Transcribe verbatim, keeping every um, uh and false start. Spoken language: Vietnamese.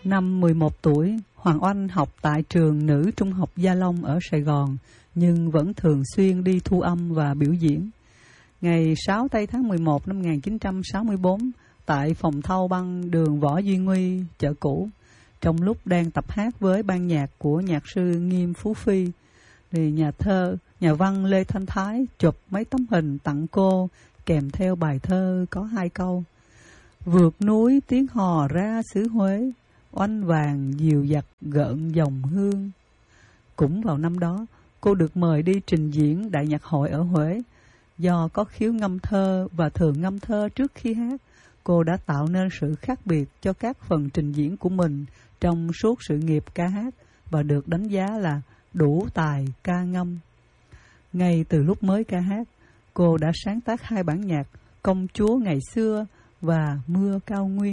Năm mười một tuổi, Hoàng Oanh học tại trường Nữ Trung học Gia Long ở Sài Gòn, nhưng vẫn thường xuyên đi thu âm và biểu diễn. Ngày sáu tây tháng mười một năm một nghìn chín trăm sáu mươi tư, tại phòng thâu băng đường Võ Duy Nguy, chợ cũ, trong lúc đang tập hát với ban nhạc của nhạc sư Nghiêm Phú Phi, thì nhà thơ, nhà văn Lê Thanh Thái chụp mấy tấm hình tặng cô kèm theo bài thơ có hai câu: vượt núi tiếng hò ra xứ Huế, oanh vàng dìu dặt gợn dòng hương. Cũng vào năm đó, cô được mời đi trình diễn đại nhạc hội ở Huế. Do có khiếu ngâm thơ và thường ngâm thơ trước khi hát, cô đã tạo nên sự khác biệt cho các phần trình diễn của mình trong suốt sự nghiệp ca hát và được đánh giá là đủ tài ca ngâm. Ngay từ lúc mới ca hát, cô đã sáng tác hai bản nhạc Công chúa ngày xưa và Mưa cao nguyên.